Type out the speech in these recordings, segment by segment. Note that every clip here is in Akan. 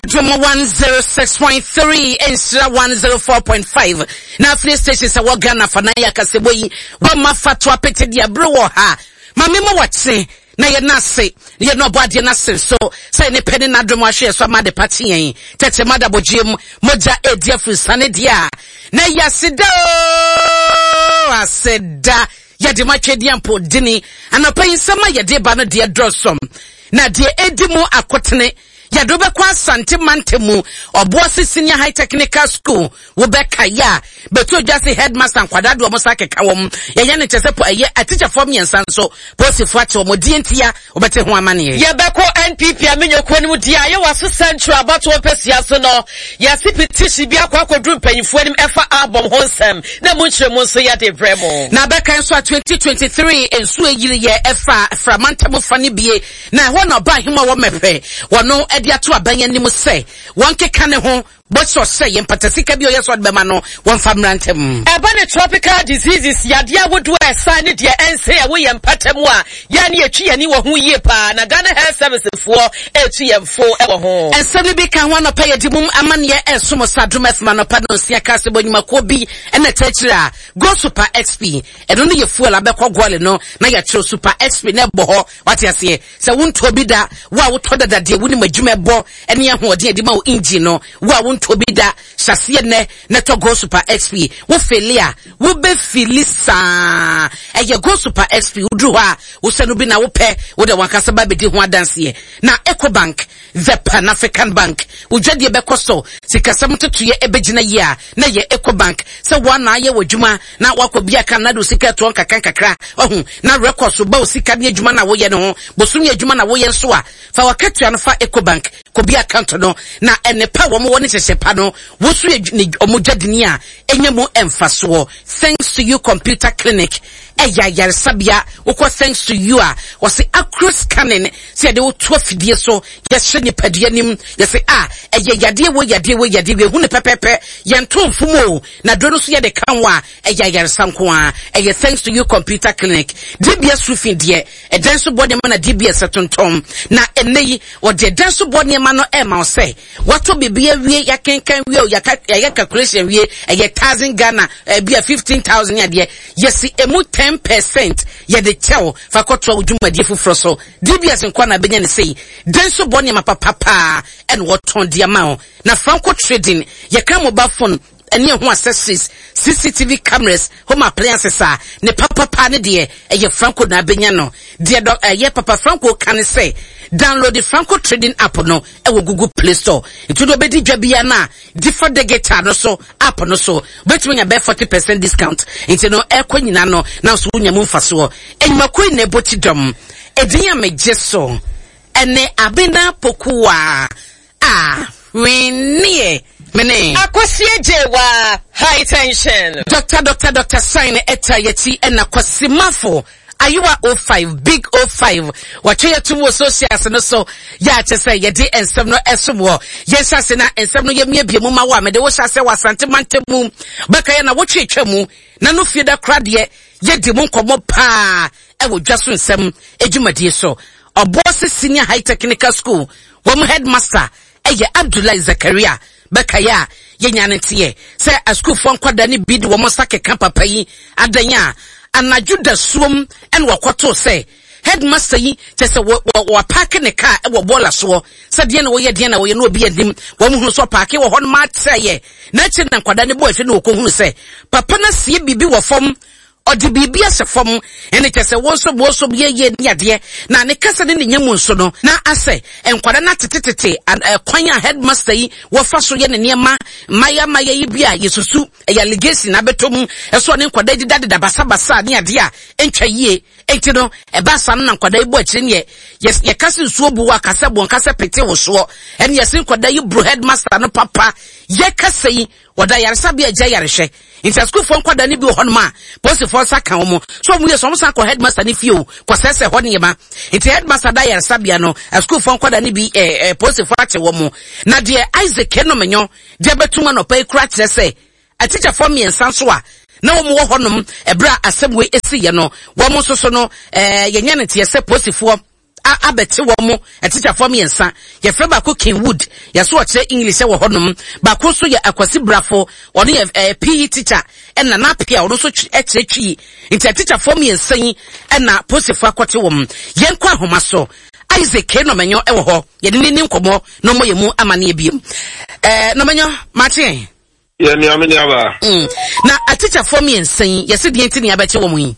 Drama 106.3 Instra 104.5. Na free stations a wagana fanaya kaseboyi. Wama fatwa pete dia bro ha. Mamima watse. Na ye nase. Ye no body nase. So say ne penny na drama share so ma de party yen. Tete mada bojim moja edia fusane dia. Na yasida aseda. Yade machedi ampo dini. Anapa insama yade bano dia drosom. Na dia edimu akotene. Yadobe kwa sante mantemu obosi senior high technical school wobeka ya beto just headmaster kwadado omosake kawom ye ne tese po eye teacher form yensan so posi fuate omodientia obete ho amane ye beko NPP amenyoko ni mudia ye waso central abato opesia so no ya sipitishi bia kwa kodru mpanyifo anim efa album honsem na munchemu so ya de bremo na beka nso 2023 enso eyiri ye efa framantemu fani bie na ho no ba hima wo mepre wono dia to abanya nim se wonke kane ho bocho se yempatasika bi oyeso de bema no won famrantem eba ne tropical diseases yade awodo esa ne de ense ya wo yempatam a ya ne atwi ya ni wo ho yie pa na Ghana Health Service fo etu yemfo e wo ho ense ne bi kan ho no pa yedimum amane esomo sadrum efma no pa no sia kase bonyuma ko bi ena tachira go super XP eno ne yefuel abekọ gole no na ya tro super XP ne bo ho wate ase se wonto bi da wa wo to dada de woni madwuma bo ene ya ho de ade ma wo engine no wa wonto bi da sase ne to go super XP wo felia wo be filisa eye go super XP udru ha wo se no bi na wo pe wo de wankasa ba bedi ho adanse na Ecobank the Pan African Bank ujade bekoso sikasam totoye ebegina ye a na ye Ecobank se wana ye wadwuma na wakobi aka na do sika to kakra ohun na record so ba osika ne adwuma na wo ye ne ho bosun ye adwuma na wo ye so a fa wakatua no fa Ecobank kobi account no na enepa wo mo woni hyehypa no wo so ye omodwadini a enyemo emfaso thanks to you computer clinic eya sabia ukwa thanks to you a wase accurate scanning se de wo to afidie so yes ni paduanim yes eye yade we hu ne pepepe yento mfumo na do no so ye de kanwa eya sanko a eye thanks to you computer clinic DBS roofing de edenso body ma na DBS tontom na eneyi o de edenso body ma no e ma say wato bibia wie yakenkan wie o ya calculation wie eye 1000 Ghana bia 15000 ya de yes emu 10% ye de chew fa kotwa udwumadi fufro so DBS nkwa na benya ne sei denso boni mapapa and what on dia ma na Franco Trading ye ka mobile phone ene ho accessories CCTV cameras home appliances ne papa ne de ye Franco na benya no de ye papa Franco kan say download the Franco Trading app no e wo Google Play Store itu do bedi dwabia na different the guitar no so app no so between ya be 40% discount into no e kwanyina no na so nya mu mfaso enima koi na boti dom edinya mejeso ene abina pokuwa wenie mene akosie jewa high tension Dr. Sign eta yeti ena kwasimafo Ayuwa 05 big 05 wachoya tumu associates no so ya chese yedi ensem no esumwo yesase na ensem no yemie biemu ma wa mede wo hyase wasante mantemu baka ya na wo twetwamu na no fieda krade yedi mu nkomo pa e wo dwaso ensem edwumadie so obosi senior high technical school wo headmaster eye Abdullah Zakaria baka ya yenyanete se a school fo nkwada ne bid wo mosake kan papa yi adanya anajuda suom en wakoto say headmaster yi tese wo park ne car e wo bola so se de na wo ye no obi adim wo mu hunu so park wo hon ma tsaye na chi na nkwada ne boy fe no ko hunu say papa na sie bibi wo fom odi bibi asefom ene tese wo so ye niade na ne kasa ne nyamu nso no na ase enkwada na tetetete kwanya headmaster yi wo fa so ye ne niema maya yi bia yesusu ya legacy na betom eso ne nkwada didade basa ne ade a entwa yie enti no ebasa no na nkwada ibo akire ne ye kasa nsuo bu wa kasa bon kasa pete wo so ene ye sin nkwada yi bro headmaster no papa ye kasa yi wada yaresa bia gya yarehwe inta school fo nkwada ne bi ho no ma post for saka wo mo so mu ye so mo saka headmaster ne fie o ko sese ho ne ma inta headmaster da yaresa bia no school fo nkwada ne bi post for ache wo mo na de Isaac no menyo de betuma no pa ikura kire se a teacher for me ensanso a na wo mo ho nom ebra asebwe esi ye no wo mo so no ye nya ne tie se post for abete wo mo teacher for me ensa ye frɛ ba ko Kenwood ye so ɔkyerɛ English wo honom ba ko so ye Akwasi Brafo ɔno ye PE teacher ɛna na pia ɔno so ɛkyerɛ twi nti teacher for me ensa yi ɛna posifo akɔte wo m yenkɔ ahoma so Isaac no menyo ɛwɔ hɔ ye ne ni nkɔmɔ no mo ye mu amane ebiem no menyo mate ye ni amene aba na a teacher for me ensa yi ye se de enti ne abɛkye wo mo yi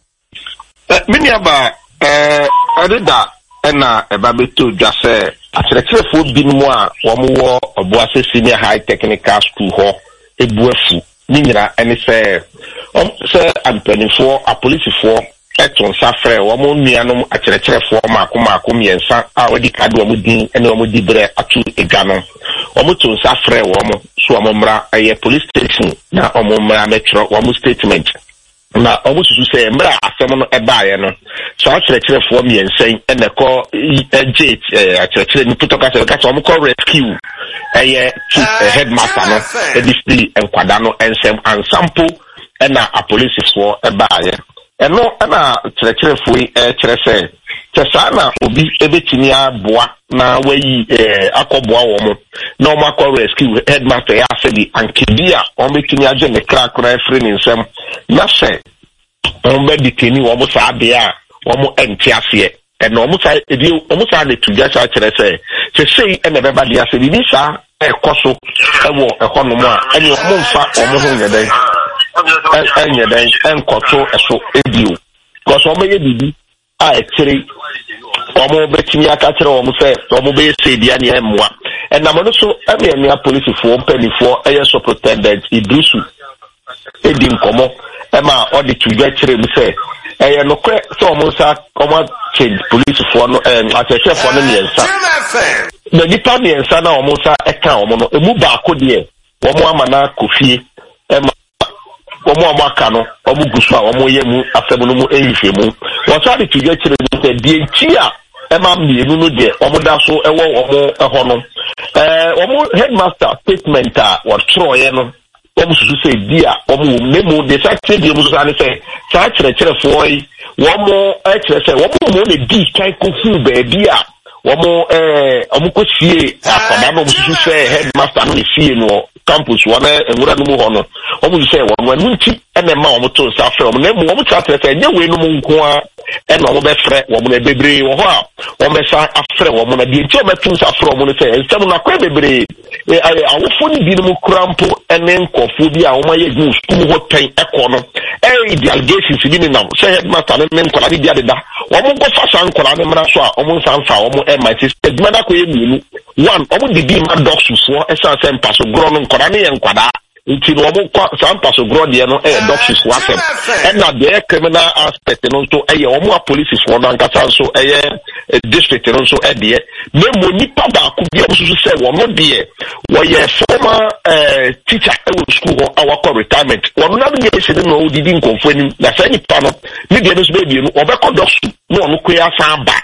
mini aba adeda na eba beto dwa se akyerɛkyerɛfo binom a wɔmo Obuasi Senior High Technical School ho ebuafu ni nyira ene se ampanifo apolisifoɔ eton safre wɔmo nuanom akyerɛkyerɛfo maako miensa a wɔdi kade wɔmo din ene wɔmo di brɛ atu edwa no wɔmo ton safre wɔmo so wɔmo mra police station na wɔmo mra metro wɔmo statement na omususu se mbra asem no ebaaye no so akyerɛkyerɛfoɔ miensen ene kɔ jet akyerɛkyerɛ ni putoka se ka so mo kɔ rescue headmaster no edisi enkwada no ensem ansampo ena apolisifoɔ ebaaye eno na akyerɛkyerɛfoɔ kyerɛ se kyesa na obi ebetimi aboa na wayi akɔboa wo mo na mo akɔ rescue headmaster ya asedi ankedi a o betimi agye ne krakra efre ne nsem na se on be deteni wo mo sa be a wo mo enti ase e no mo sa ebi wo mo sa na tuja sa kire se sei e na be ba dia se bi sa e koso e wo e hono mo a eni mo mfa wo mo ho nyeden nyeden enkoto eso ebio because wo me ye bibi a ekiri omo betimi aka kire wo mo se omo be se dia ne emwa na mo no so emi police fo mpanifo eye superintendent Idrisu edi nkomo ema odi tuja kire mi se no kwe so omo sa omo change police fo no atese fo no miensa na nipa miensa na omo sa eka omo no emu ba akode omo amana kofie ema omo amaka no omo gusu a omo yemu afemu no mu ehihwe mu wo sa di tuja kire mi se die nchi a ema mienu no de omo da so ewo omo eho no omo headmaster statement a wo troye no omo susu se dia omo memo de sa tse di omo so ane se sa kyerɛkyerɛfoɔ yi omo kyerɛ se omo mo ne di kan kofu baabi a omo ko sie akɔda no omo susu se headmaster no sie no campus wa na enwura no mu hɔ no omo susu se wɔn anu nti ene ma omo to sa frɛ omo na mu omo kyerɛ se nye we no mu nko a ene omo be frɛ omo na bebree wɔ hɔ a omo sa afrɛ omo na die nti omo to sa frɛ omo no se nsɛm na kwa bebree awofo ni bi no mu krampo ene nkɔfo bi a omo yɛ gu school ho ten ɛkɔ no the allegations bi ni nam say headmaster ne nkola bi dia deda omo go fa san nkola ne mra so a omo san fa omo my sister dmada ko ye mienu one omo di bi ma doctors fo esa se mpaso gro no nkola ne ye nkwada nti no omo kwa san mpaso gro de no doctors fo asem na the criminal aspect no to omo police fo no ankasa so district no so de me mo nipa ba ko bi omo so se wono de wo ye former teacher e school ho awakọ retirement wono na be ye se no didi nkonfo ni na sa nipa no ni de no so be bi no obekọ doctor no ono ko ya san ba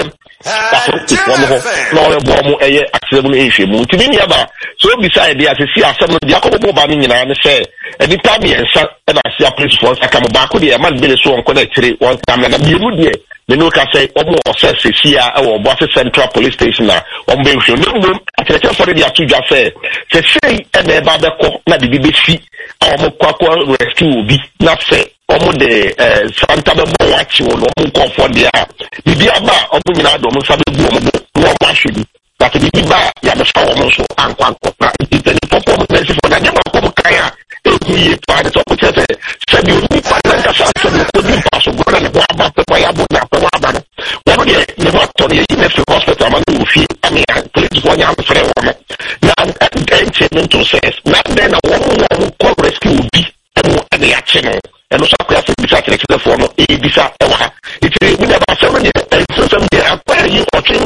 that's what people no no mo accident no ehwe mu ntimi nya ba so beside dey asesi asem no dia ko bo ba ni nyina ne se eni time yensa na asia police force aka mo ba ko dey man be so on ko na tire one time na bi mu dey me no ka say omo osesi a e wo Obuasi Central Police Station na omo be hwe no mo akyerɛkyerɛ for dey atu dwa say sei e na ba be ko na de bi fi omo kwakwa rescue obi na say omo de Santa Bebo wachi wo omo comfort dia bibi aba omo nyina do omo sabe gu omo no ma hwedi but bibi ba ya be fa omo so ankwanko na itani popo mo na sifo na nyama ko kaya ekuye pa de so ko tete sabi oni pa na ka sa so ko di pa so gora ne bo aba pe pa ya bo na pe wa aba no wo de ne wa to ne ne fi hospital ma no fi ami police wo nya frɛ wo no na den to says na den na wo ko rescue bi mo ane ya cheno eno sa kwa se bisa tlekse fo no e bisa e wa itire mi na ba se me so some dey acquire you or train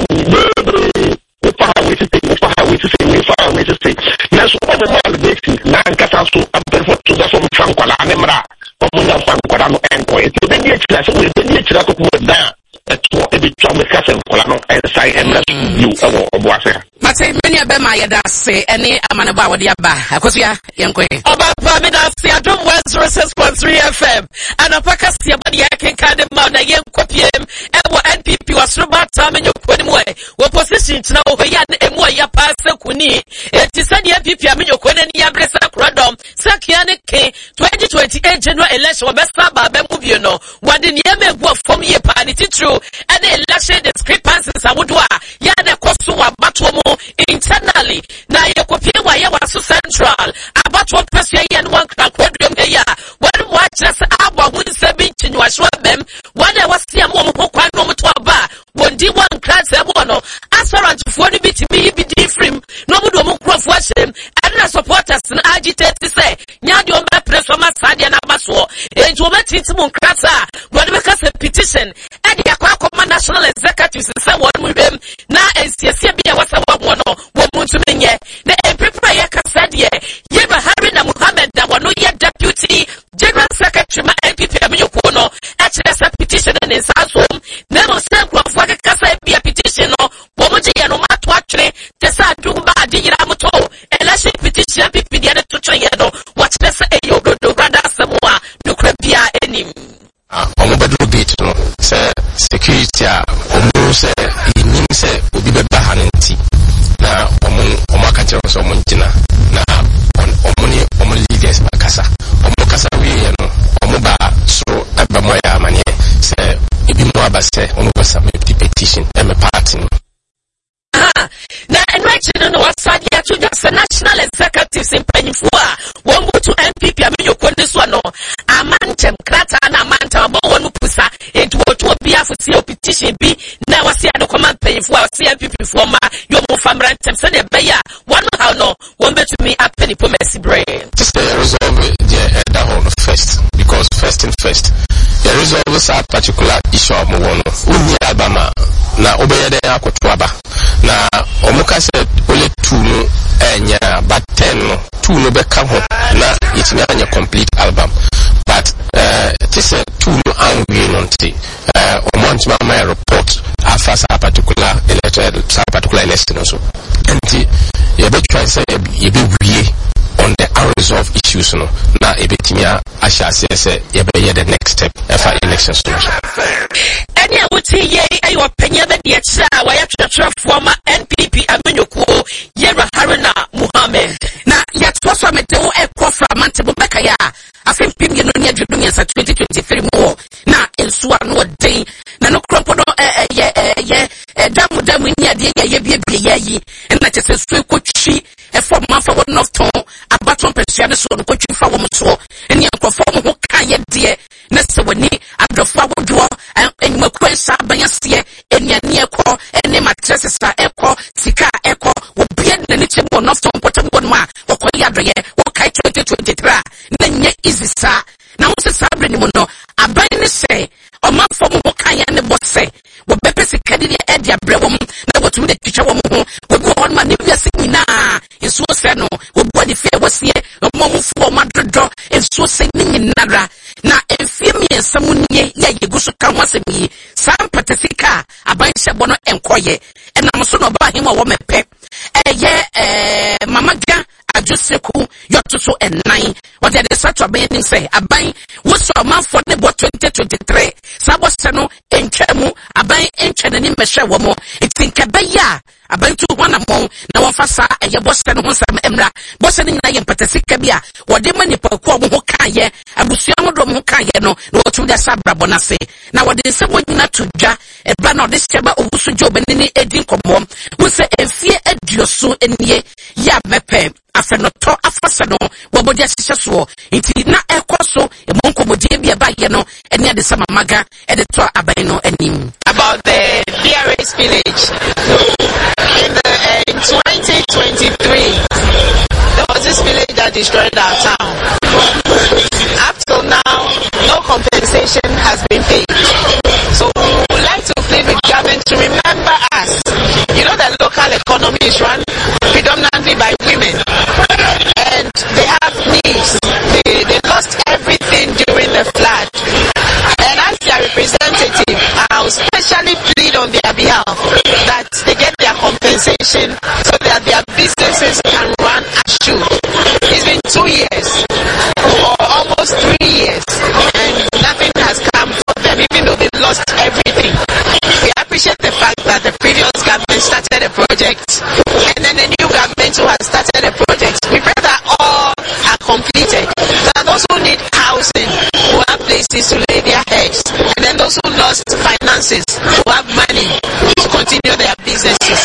o pa we to say we far we to say na so o ma le basic na nkasa so amperfo to da so mfankwala anemra o mo na mfankwala no enko e to be ni etira so we be ni etira ko mo da e to ebi twa me kasa nkola no ensai emra you ewo oboase mate many abema yeda say any amanaba wode aba akosua yenkoe Oba me da say adom 106.3 FM and apaka sia body ken kan ma na yenkopiem ewo NPP wasroba ta me nyokoni mo wo position tina wo ya emu ya pass kuni eti sani NPP a me nyokoni ni abresa krodom sakia ne ke 2028 general election wo besta ba be mu bio no wade ne egu afom ye pa ne titru and election discrepancies awodwa ya ne koso wa bato mo internally na yekopie wa ye waso central abato pese ye no one crack wedum he ya when watch us aba win 17 wa shwa bem one was ya mo kwa no mo to aba wondi one crack se bo no aspirant fo ni bitimi bi different no mo do mo crofo ahyem and na supporters na agitate say nya de o be press o ma sade na baso enjo ma titi mo krasa wode be kasa petition e de akwa national executive say won mo bem na NCC bi a wasa wa no wo muntu menye na prepare ya kasa de ye ba Haruna Muhammad da wono ye deputy general secretary ma NPP amyoko no e kire sa petition ne saso na no se kwafo ka kasa bi a petition no wo mo je ye no mato atwere te sa du ba de yira moto election petition NPP de to twa ye no what te say e yo do brother samoa no krabia enim omo bedro bit no say security a omo say inim say obi be ba hanenti na omo akachero so omo ntina na omo leaders bakasa omo kasa we no omo ba so aba mo ya mane say ebi mo aba say omo ba submit petition e me party no na enriching no wasadi ya to just national executives in Penifua won go to NPP amyoko this one no amantem krata na amantem bo wonu pusa enti wotu obi afusi petition bi na wasi ado command Penifua wasi NPP forma yo mo famrantem se ne beya one how no won bet me up any policy brain just resolve the that first because first the resolve that particular issue of mo uni abama na obeyede akoto aba na omuka said only 2 no enya but 10 no 2 no be come na it me anya complete album but this 2 no angry nonti omonti my report after a particular election so and you be try say you be we on the unresolved issues no na ebetimia asha say you be the next step for election solution any awuti ye ayo penya be de kira wa ya twetwe former NPP amanyoko Yera Haruna Muhammad na yatwa so mete wo ekofra mante bo beka ya afem pim ye no nya dwedum ya 2023 mo na ensuwa no den na no krompo no damu ni ade ye bie yi na chese so ekotwi e form ma fa one of ton abaton pesia ne so no kotwi fa wo mso ene enkofo mo ho kan ye de na se woni adrofo abodo enma kwensa banyase ene ekọ ene mattresses ekọ sika ekọ wo bie ne ne chebo one of ton potem ma okoya doye wo kai 2023 na nye easy sa na wo se sabre ni mo no aban ne se o ma fo mo kan ya ne bose wo bepe sika ni e dia brewom na wo tumi de twitwa wo ho wo go on ma ne wiase nyina enso se no wo bo de fe wo se mo mo fo ma dodo enso se ni nyinara na efie mi ensamu nie ya yegusu kan wasemi sam patasika aban hyebo no enkoye enam so no ba him wo mepe mamaga ajuseku yotoso ennan what they start to be say aban wo so man for the 2023 sabo se no entwemu aban entwene ni mehwe wo mo itinka beya aban tu ho na mo na wo fasa eye bose no ho sam emra bose ni na ye patasika bia wo de mani pa ko mo ho kaye abusua mo do mo kaye no na wo tu da sabra bonase na wo de se mo nyina to dwa e ba no de skeba obusu jobani ni edin komo wo se efie adioso enie ya mepe afenoto afasa no wobodi asise so enti na ekoso emonkomodie bia ba ye no ene de sama maga e de to aban no anim about the DRS village in 2023 there was this village that destroyed our town. Up till now no compensation has been paid, so we would like to plead with government to remember us. You know that local economy is run predominantly by women and they have needs. They lost everything during the flood, and as their representative I will especially plead issue. It's been 2 years or almost 3 years, and nothing has come for them, even though they've lost everything. We appreciate the fact that the previous government started a project, and then the new government who has started a project. We pray that all are completed. That those who need housing will have places to lay their heads, and then those who lost finances will have money to continue their businesses.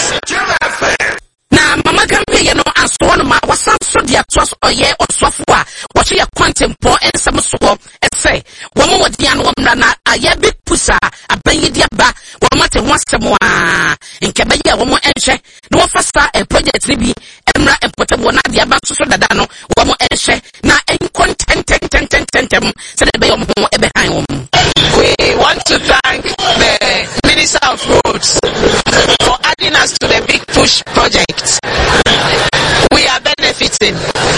Na mama gambe ye no aso no ma wasam so dia to oye osofo a wo so ye contempo ensem so ese wo mo wodi an wo mra na aye bi pusa abanyi dia ba wo mate ho asem a nke ba ye wo mo enhwe na wo fasta e project ni bi emra empotable na dia ba so dada no wo mo enhwe na en content se de be wo mo e be han wo. We want to thank the Minister of Roads for adding us to the Big Push project. We are benefiting.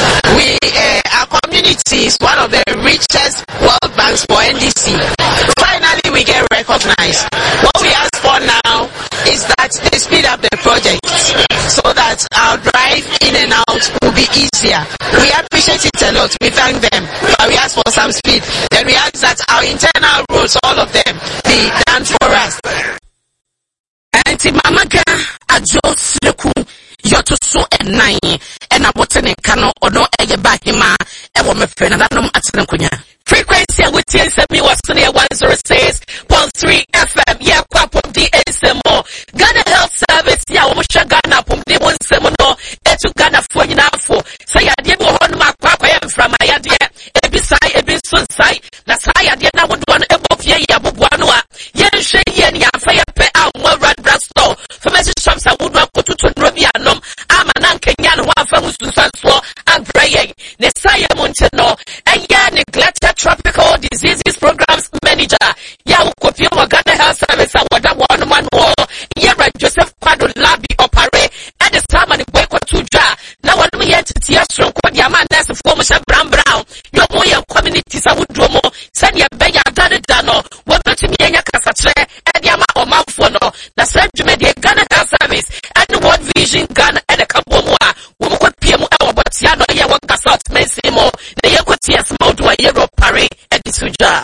Our community is one of the richest world banks for NDC. Finally, we get recognized. What we ask for now is that they speed up the project so that our drive in and out will be easier. We appreciate it a lot. We thank them, but we ask for some speed. Then we ask that our internal roads, all of them, be done for us. Anti mamaga ajo sreku yoto so enai ena botene kano ono eye bahima e wo mefe na nanom atene konya frequency with TSM was 106.3 FM. Yeah, kwapom di SMO. Ghana Health Service ya wo sha Ghana pom di won semono etu Ghana fo nyina fo. Say ya de bo hon ma kwakwa ya mframa ya de ebi sai ebi sun sai na sai ya de na wo do no ebo fie ya boboa no a ye nhwe ye ni afa ya pe a wo red store pharmacy shops a wo do akotutu no bi anom ama na nkenya no afa mususanso abraye ne sai ya monte no eya neglected tropical diseases programs manager ya ukopia wa Ghana Health Service awada one man wo yera Joseph Kwado Labi opare at the time and boy kwatuja na wanu me yet tia sonko dia man nurse for mo brown yo mo ya communities awudo mo send ya be ya dada no wo betimi enya kasatre e dia ma o manfo no na send me the Ghana Health Service and World Vision Ghana and the kambo mo a wo mo kwapia mu e wo botia no ye wo gasot mensi mo na ye kwatia small do a yero pare e disuja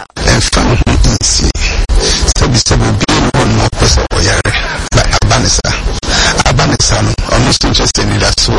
Abanisa no almost interested in that, so